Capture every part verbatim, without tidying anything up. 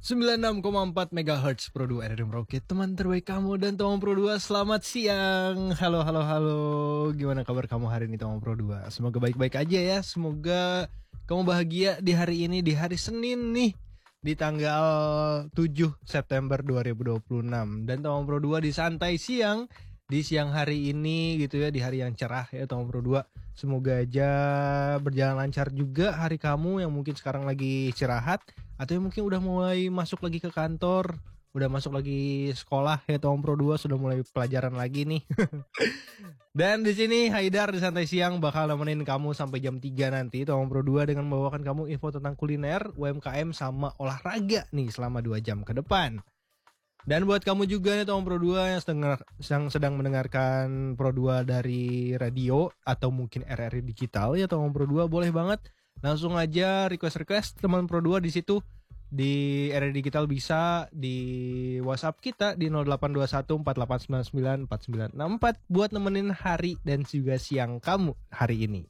sembilan puluh enam koma empat megahertz Pro dua R R M Rocket, teman terbaik kamu dan teman Pro dua. Selamat siang. Halo halo halo. Gimana kabar kamu hari ini teman Pro dua? Semoga baik-baik aja ya. Semoga kamu bahagia di hari ini, di hari Senin nih, di tanggal tujuh September dua ribu dua puluh enam. Dan teman Pro dua di santai siang, di siang hari ini gitu ya, di hari yang cerah ya teman Pro dua. Semoga aja berjalan lancar juga hari kamu yang mungkin sekarang lagi istirahat, atau yang mungkin udah mulai masuk lagi ke kantor, udah masuk lagi sekolah ya teman Pro dua, sudah mulai pelajaran lagi nih. Dan di sini Haidar di santai siang bakal nemenin kamu sampai jam tiga nanti teman Pro dua, dengan membawakan kamu info tentang kuliner, U M K M sama olahraga nih selama dua jam ke depan. Dan buat kamu juga nih teman Pro dua yang sedang, yang sedang mendengarkan Pro dua dari radio atau mungkin R R I digital ya teman Pro dua, boleh banget langsung aja request-request teman Pro dua di situ. Di R R I digital bisa di WhatsApp kita di nol delapan dua satu empat delapan sembilan sembilan empat sembilan enam empat buat nemenin hari dan juga siang kamu hari ini.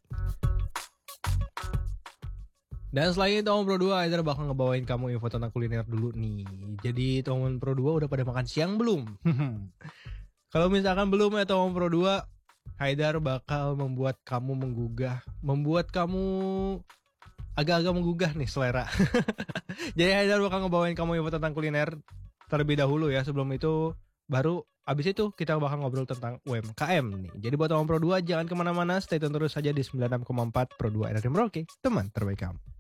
Dan selain itu teman Pro dua, Haidar bakal ngebawain kamu info tentang kuliner dulu nih. Jadi teman Pro dua udah pada makan siang belum? Kalau misalkan belum ya teman Pro dua, Haidar bakal membuat kamu menggugah, membuat kamu agak-agak menggugah nih selera. Jadi Haidar bakal ngebawain kamu info tentang kuliner terlebih dahulu ya. Sebelum itu baru abis itu kita bakal ngobrol tentang U M K M nih. Jadi buat teman Pro dua jangan kemana-mana, stay tune terus saja di sembilan puluh enam koma empat Pro dua R R M Rocket, teman terbaik kamu.